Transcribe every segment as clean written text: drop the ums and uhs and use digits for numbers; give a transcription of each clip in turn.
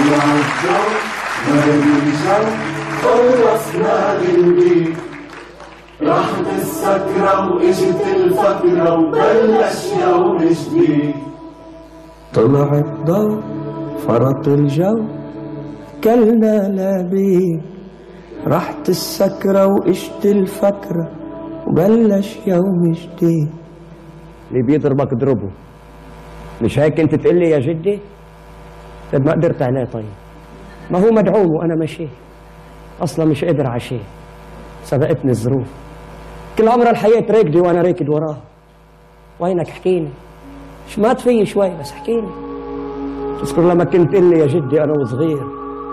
خلصنا البيت، راحت السكرة واجت الفكرة وبلش يوم جديد. طلع الضوء فرط الجو كلنا لبيب، راحت السكرة واجت الفكرة وبلش يوم جديد. اللي بيضربك اضربه، مش هيك انت تقول لي يا جدي؟ طيب ما قدرت عليه، طيب ما هو مدعوم وانا ماشي، اصلا مش قادر على شيء، سبقتني الظروف، كل عمر الحياة راكدي وانا راكد وراها. وينك احكيني، مش مات فيي شوي بس احكيني. تذكر لما كنت تقول لي يا جدي انا وصغير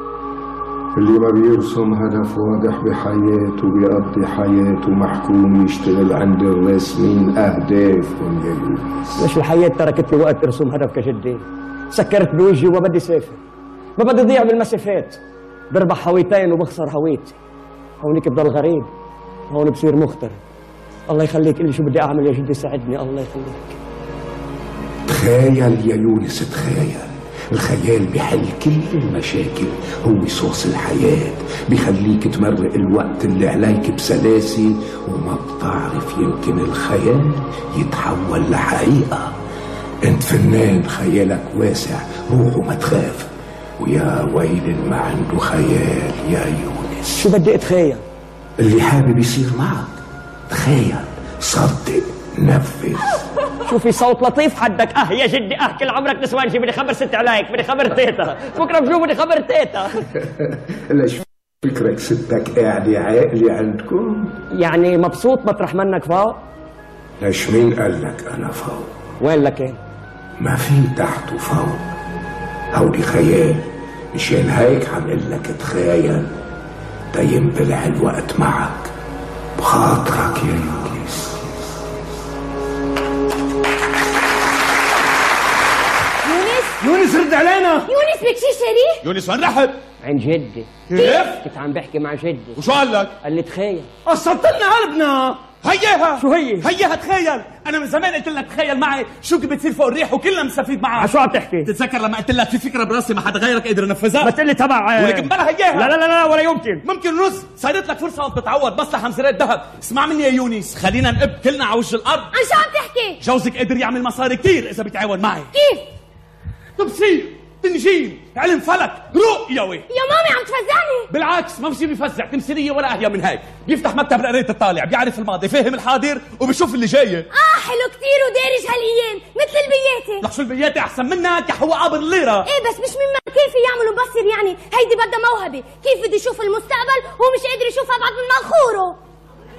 اللي ما بيرسم هدف واضح بحياته بيقضي حياته محكوم يشتغل عند الراسمين اهدافهم يا يونس. ليش الحياة تركت لي وقت ارسم هدف كجدي؟ سكرت بوجهي وما بدي سافر، ما بدي ضيع بالمسافات، بربح هويتين وبخسر هويتي. هونيك بضل غريب، هون بصير مغترب. الله يخليك قل لي شو بدي اعمل يا جدي، ساعدني الله يخليك. تخيل يا يونس، تخيل. الخيال بيحل كل المشاكل، هو صوص الحياة، بيخليك تمرق الوقت اللي عليك بسلاسة وما بتعرف يمكن الخيال يتحول لحقيقة. انت فنان خيالك واسع، روح وما تخاف، ويا ويل ما عنده خيال يا يونس. شو بدي اتخيل؟ اللي حابب يصير معك تخيل، صدق، نفذ. شو في صوت لطيف حدك؟ يا جدي كل عمرك نسوان شي، بدي خبر ست عليك، بدي خبر تيتا، بكره بشوف بدي خبر تيتا. ليش فكرك ستك قاعدة عاقلة عندكم؟ يعني مبسوط مطرح منك فوق؟ ليش مين قال لك أنا فوق؟ وين لك؟ ما في تحت وفوق، هودي خيال، مشان هيك عم لك تخيل تينبلع الوقت معك بخاطرك يا يونس. يونس رد علينا. يونس بك شي شريك؟ يونس وين رحت؟ عند جدي. كيف؟ كنت عم بحكي مع جدي. وشو قال لك؟ قال لي تخيل. قصرت لنا قلبنا. هيها. شو هي؟ هيها تخيل، انا من زمان قلت لك تخيل معي شو كنت بتصير فوق الريح وكلنا مستفيد معك. على شو عم تحكي؟ تتذكر لما قلت لك في فكره براسي ما حدا غيرك قادر ينفذها؟ ما تقول لي تبع ولكن بلا هيها. لا لا لا ولا يمكن. ممكن رز، صارت لك فرصه وبتتعوض بس لحمزرات ذهب. اسمع مني يا يونس، خلينا نقب كلنا على وجه الارض. عن شو عم تحكي؟ جوزك قادر يعمل مصاري كثير اذا بيتعاون معي. كيف؟ تبصير، تنجيم، علم فلك، رؤيوي. يا مامي عم تفزعني. بالعكس ما بصير بيفزع، تمثيليه ولا اهين من هيك. بيفتح مكتب لقرايه الطالع، بيعرف الماضي، فاهم الحاضر وبيشوف اللي جاي. حلو كثير ودارج هالايام مثل البياتي. لك شو البياتي احسن منك يا حواقاب الليره. ايه بس مش مما كيف يعملوا مبصر، يعني هيدي بدها موهبه، كيف بده يشوف المستقبل وهو مش قادر يشوف ابعد من منخوره.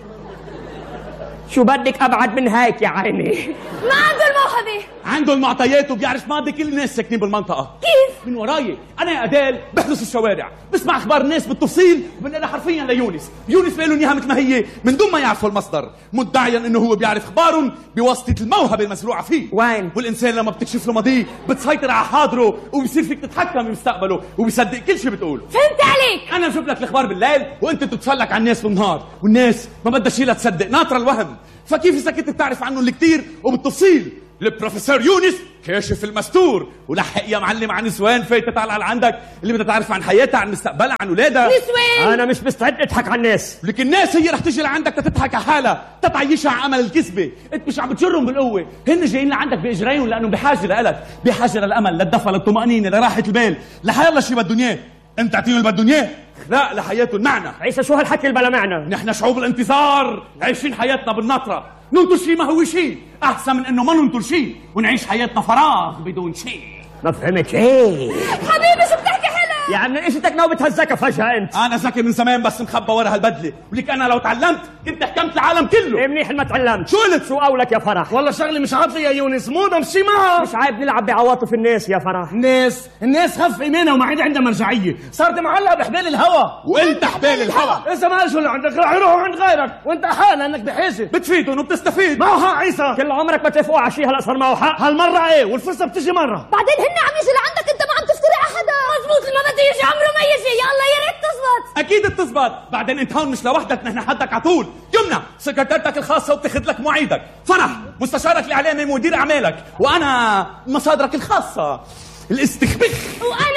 شو بدك ابعد من هيك يا عيني؟ ما عنده الموهبه، عنده المعطيات وبيعرف ماضي كل الناس ساكنين بالمنطقه. كيف؟ من وراي انا يا ادال بحرس الشوارع، بسمع اخبار الناس بالتفصيل وبنقلها حرفيا ليونس. يونس بيقول لهم اياها مثل ما هي من دون ما يعرفوا المصدر، مدعيا انه هو بيعرف اخبارهم بواسطه الموهبه المزروعه فيه. وين؟ والانسان لما بتكشف له ماضيه بتسيطر على حاضره وبصير فيك تتحكم بمستقبله وبيصدق كل شيء بتقوله. فهمت عليك. انا بشوف لك الاخبار بالليل وانت بتتسلك على الناس بالنهار، والناس ما بدها شيء لتصدق، ناطره الوهم. فكيف اذا كنت بتعرف عنه الكثير وبالتفصيل؟ البروفيسور يونس كاشف المستور، ولحق يا معلم عن نسوان فايتة على عندك اللي بدها تعرف عن حياتها، عن مستقبلها، عن اولادها. نسوان؟ انا مش مستعد اضحك على الناس. لكن الناس هي رح تجي لعندك تضحك على حالها، تتعيشها على امل الكذبه، انت مش عم بتجرهم بالقوه، هن جايين لعندك باجريهم لانه بحاجه لك، بحاجه للامل، للدفى، للطمانينه، لراحه البال، لحيالله شيء بدهم اياه. انت تعطيهم اللي بدهم اياه؟ لا، لحياته المعنى. عيسى شو هالحكي اللي بلا معنى؟ نحن شعوب الانتظار عايشين حياتنا بالنطره، ننطر شيء ما هو شيء، احسن من انه ما ننطر شيء ونعيش حياتنا فراغ بدون شيء. ما فهمت شيء حبيبي شو بتحكي حلو يا عم، من اجتك ناوي بتهزكها فجأة انت؟ انا ذكي من زمان بس مخبى ورا هالبدله، ولك انا لو تعلمت كنت حكمت العالم كله. ايه منيح ما تعلمت. شو قلت؟ شو قولك يا فرح؟ والله شغلي مش عاطفي يا يونس، مو بمشي معها. مش عيب نلعب بعواطف الناس يا فرح. الناس خف ايمانها وما عاد عندها مرجعيه، صارت معلقه بحبال الهوى. وانت حبال الهوى. اذا ما اجوا لعندك راح يروحوا عند غيرك، وانت حال انك بحاجه بتفيدهم وبتستفيد. ما هو حق عيسى، كل عمرك ما تفقوا على شيء، هلا صار معه حق. هالمره ايه، والفرصه بتجي مره. بعدين هن عم يجوا لعندك انت ما عم تفتري احدا. مزبوط، ما بده يجي عمره ما يجي. يا الله يا ريت تزبط. اكيد بتزبط. بعدين انت هون مش لوحدك، نحن حدك على طول. يمنى سكرتيرتك الخاصه وبتاخذ لك مواعيدك، فرح مستشارك الاعلامي مدير اعمالك، وانا مصادرك الخاصه الاستخباك، وانا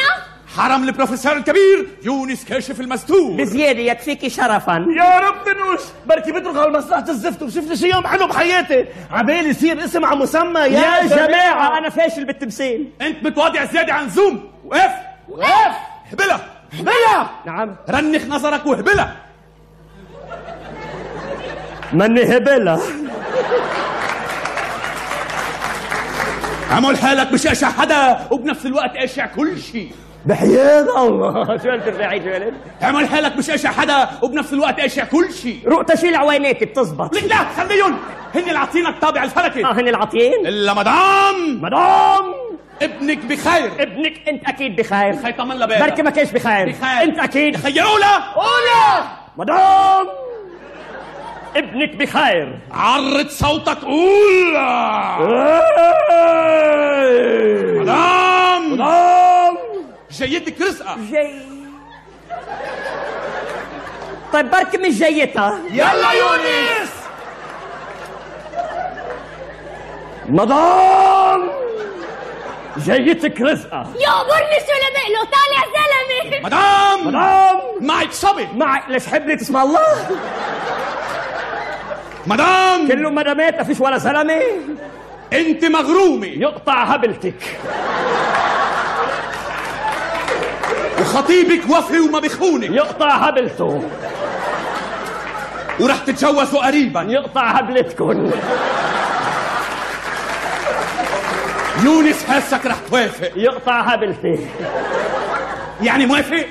حرم البروفيسور الكبير يونس كاشف المستور. بزيادة يكفيكي شرفا. يا رب نوش بركي بترك على مصلحة الزفت وشوف لي شي يوم حلو بحياتي عبالي يصير اسم على مسمى. يا جماعة أنا فاشل بالتمثيل. انت متواضع زيادة عن زوم. وقف هبلة نعم رنخ نظرك وهبلة. مني هبلة. عمل حالك مش اشع حدا وبنفس الوقت اشع كل شيء. بحياة الله شو انت بعيد ولد؟ عمل حالك مش اشع حدا وبنفس الوقت اشع كل شيء. روق تشيل عويناتي بتزبط. لك لا خليهم هن اللي عاطينا الطابع الفلكي. هن العطيين. الا مدام ابنك بخير. ابنك انت اكيد بخير. خيطمن لا بالك. بركي ما كانش بخير. انت اكيد. خير اولى مدام ابنك بخير. عرض صوتك اولى. مدام جيتك رزقة. طيب بركي مش جيتها. يلا يونس. مدام جيتك رزقة. يا برني شو لبقله طالع زلمه. مدام معك صبي. معك ليش حبلي تسمع الله. مدام كله مدامات ما فيش ولا زلمه. انت مغرومه. يقطع هبلتك. وخطيبك وفي وما بخونك. يقطع هبلته. ورح تتجوزوا قريبا. يقطع هبلتكن. يونس حاسك رح توافق. يقطع هبلتي. يعني موافق؟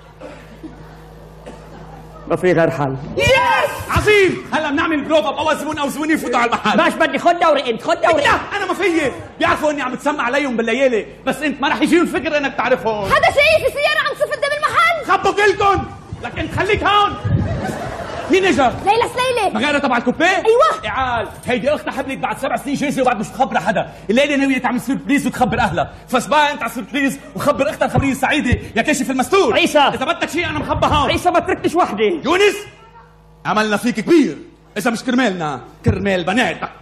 ما في غير حل. يس عظيم. هلا بنعمل بروفا باول زبون او زبون يفوتوا على المحل. باش بدي خد دوري انت. خد دوري. لا انا ما فيي. بيعرفوا اني عم بتسمع عليهم بالليالي بس انت ما رح يجيهم فكر انك تعرفهم. هذا شيء في سيارة عم تصف قدام المحل. خبوا كلكم لك انت خليك هون. مين اجا؟ ليلى سليلة. مغيرة تبع الكوبيه؟ ايوه. اعال هيدي اختها حبلت بعد 7 سنين جايزه وبعد مش مخبره حدا. الليله ناويه تعمل سربريز وتخبر اهلها. فسبقها انت على السربريز وخبر اختها الخبريه السعيده يا كاشف المستور. عيسى اذا بدك شيء انا مخبى هون. عيسى ما تركتش وحدي. يونس عملنا فيك كبير. اذا مش كرمالنا كرمال بناتك.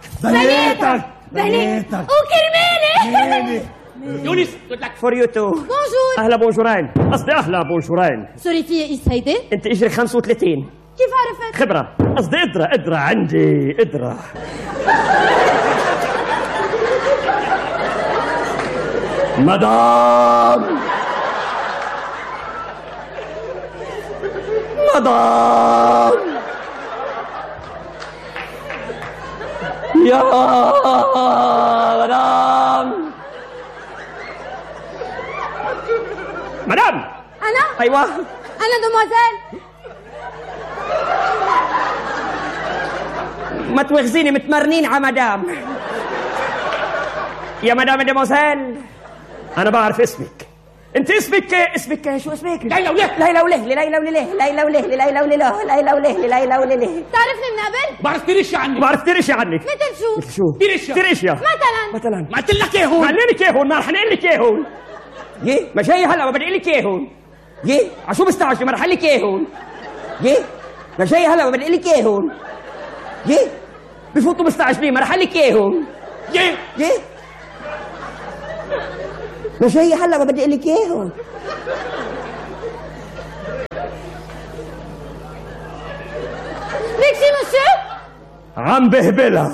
وكرمالي. يونس قلت لك فور يو تو. بونجور. اهلا بونجورين. قصدي اهلا بونجورين. سوري في قيس هيدي؟ انت اجري 35. كيف عرفت؟ خبرة. قصدي قدرة عندي قدرة. مدام يا مدام. أنا؟ أيوة أنا دوموزيل. ما توغزيني متمرنين على مدام. يا مدام دوموزيل أنا بعرف اسمك. أنت اسمك شو اسمك؟ ليلى وليه. تعرفني من قبل؟ بعرف تريشي عنك. مثل شو؟ تريشيا مثلا ما قلت لك ايه هون. ما لك ايه هون. ما رح نقول لك ايه هون. يه ما جاي هلا ما بدي اقول لك ايه هون. يه عشو مستعجل ما رح اقول لك ايه هون. يه ما جاي هلا ما بدي اقول لك ايه هون. يه بفوتوا مستعجلين ما رح اقول لك ايه هون. يه ما جاي هلا ما بدي اقول لك ايه هون. ليك شي مشي؟ عم بهبلها.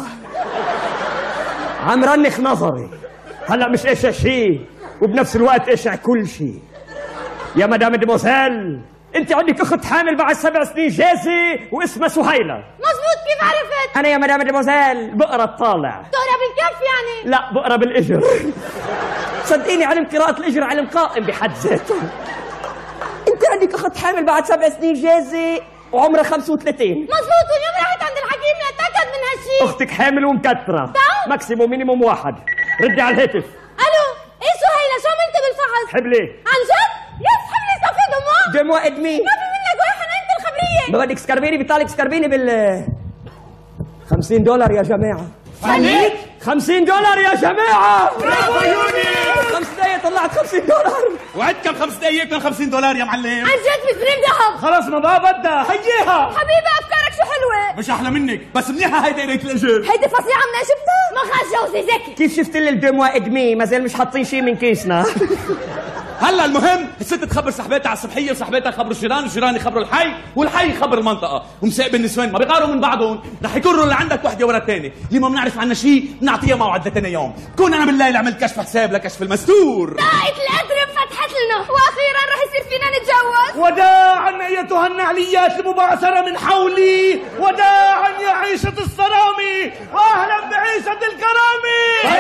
عم رنخ نظري. هلا مش اشع شيء وبنفس الوقت اشع كل شيء. يا مدام دوموزيل انت عندك اخت حامل بعد 7 سنين جازة واسمها سهيلة. مزبوط. كيف عرفت؟ انا يا مدام دوموزيل بقرا الطالع. تقرا بالكف يعني؟ لا بقرا بالاجر. صدقيني علم قراءة الاجر علم قائم بحد ذاته. انت عندك اخت حامل بعد 7 سنين جازة وعمرها 35. مزبوط. واليوم رحت عند الحكيم لاتاكد من هالشيء. اختك حامل ومكترة. ماكسيموم مينيموم 1. ردي على الهاتف. الو ايه سهيلة شو عملتي بالفحص؟ حبلي. عن جد؟ يس حبلي صافي دموع ادمي. ما في منك ولا حنينة الخبرية. ما بدك سكربيني بيطلع سكربيني بال $50 يا جماعة. خليك $50 يا جماعة. برافو يونس. 5 دقايق طلعت $50. وعد كم 5 دقايق من $50 يا معلم. عن جد بتريم ذهب. خلص ما بقى بدها هيها. حبيبي افكارك شو حلوة. مش احلى منك بس منيحه هيدي قرايه الاجر. هيدي فصيحة من شفتها؟ ما خرج جوزي ذكي. كيف شفت لي الدموع ادمي ما زال مش حاطين شيء من كيسنا. هلا المهم الست تخبر صاحبتها على الصبحيه وصاحبتها يخبروا الجيران والجيران يخبروا الحي والحي يخبر المنطقه ومساقب النسوان ما بيغاروا من بعضهم رح يكروا لعندك وحده ورا الثانيه اللي ما بنعرف عنها شيء بنعطيها موعد لثاني يوم كون انا بالليل عملت كشف حساب لكشف المستور طاقة الأدرب فتحت لنا وأخيرا رح يصير فينا نتجوز. وداعا أيتها النعليات المبعثرة من حولي، وداعا يا عيشة الصرامي وأهلا بعيشة الكرامي.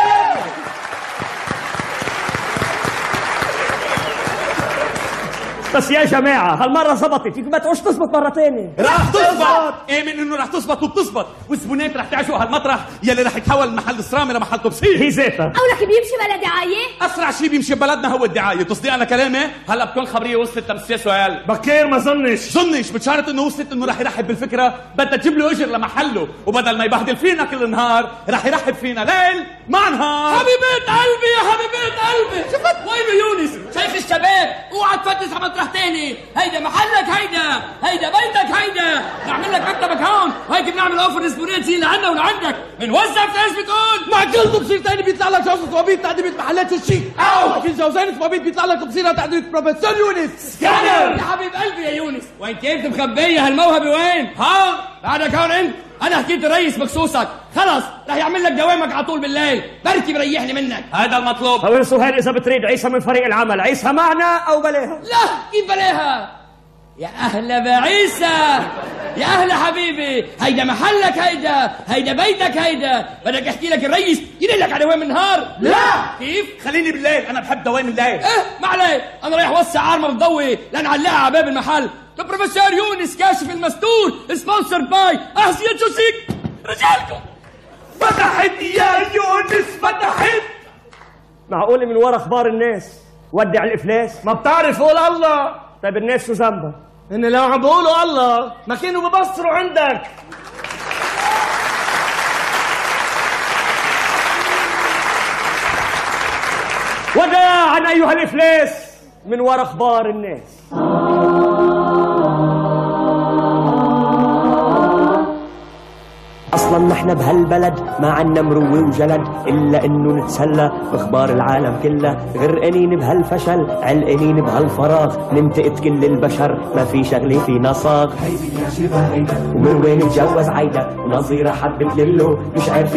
بس يا جماعة هالمرة زبطت، فيكم ما تعوش تزبط مرة تانية. رح تزبط، ايه من انه رح تزبط وبتزبط، والزبونات رح تعشوا هالمطرح يلي رح يتحول محل الصرامي لمحل تبصير. هي ذاتها. أولك بيمشي بلا دعاية؟ اسرع شيء بيمشي ببلدنا هو الدعاية، تصديق على كلامي؟ هلا بكون خبرية وصلت لمستر سؤال. بكير ما ظنش بتشارط انه وصلت انه رح يرحب بالفكرة، بدها تجيب له اجر لمحله، وبدل ما يبهدل فينا كل نهار، رح يرحب فينا ليل مع نهار. حبيبة قلبي يا حبيبة قلبي، شفت وينه يونس؟ شيخ الشباب، اوعى تفتش على مطرح تاني، هيدا محلك هيدا بيتك هيدا، نعمل لك مكتبك هون، وهيك بنعمل اوفر للزبونات زي لعنا ولعندك، بنوزع في ايش بتقول؟ مع كل تبصير تاني بيطلع لك جوزة صوابيط تعديل محلات الشيك، أو كل جوزين صوابيط بيطلع لك تبصيرها تعديل بروفيسور يونس. سكانر يا حبيب قلبي يا يونس، وين كنت مخبية هالموهبة وين؟ ها؟ بعدك هون انت؟ أنا حكيت الرئيس بخصوصك، خلص رح يعمل لك دوامك على طول بالليل، بركي بريحني منك. هذا المطلوب. هو سهير إذا بتريد عيسى من فريق العمل، عيسى معنا أو بلاها؟ لا كيف بلاها؟ يا أهلا بعيسى، يا أهلا حبيبي، هيدا محلك هيدا بيتك بدك أحكي لك الرئيس ينقلك على دوام النهار؟ لا كيف؟ خليني بالليل، أنا بحب دوام الليل. ما عليه، أنا رايح وسع عارمة بتضوي لنعلقها على باب المحل. البروفيسور يونس كاشف المستور سبونسر باي أحسية شوسيك رجالكم. فتحت يا يونس فتحت. معقول من ورا أخبار الناس ودع الإفلاس؟ ما بتعرف قول الله. طيب الناس شو ذنبها؟ إن لو عم بقولوا الله ما كانوا ببصروا عندك. وداعا أيها الإفلاس من ورا أخبار الناس. اصلا نحن بهالبلد ما عنا مروه وجلد الا انه نتسلى باخبار العالم كلها، غرقانين بهالفشل علقانين بهالفراغ، ننتقد كل البشر ما في شغله فينا صاغ. ومن وين اتجوز عايده ونظيره حبت لله مش عارف